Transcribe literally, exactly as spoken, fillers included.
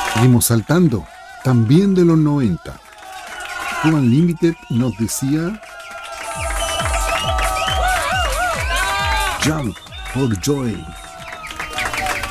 Seguimos saltando, también de los noventa. Full Unlimited nos decía Jump for Joy.